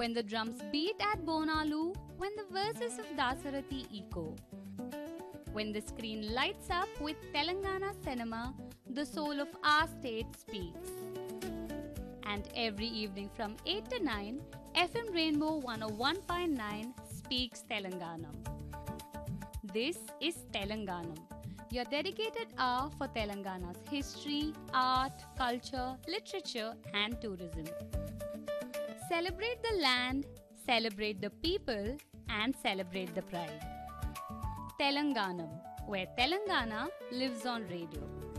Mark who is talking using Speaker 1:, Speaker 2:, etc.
Speaker 1: when the drums beat at Bonalu, when the verses of Dasarathi echo, when the screen lights up with Telangana cinema, the soul of our state speaks. And every evening from 8 to 9, FM Rainbow 101.9 speaks Telanganam. This is Telanganam, your dedicated hour for Telangana's history, art, culture, literature and tourism. Celebrate the land, celebrate the people and celebrate the pride. Telanganam, where Telangana lives on radio.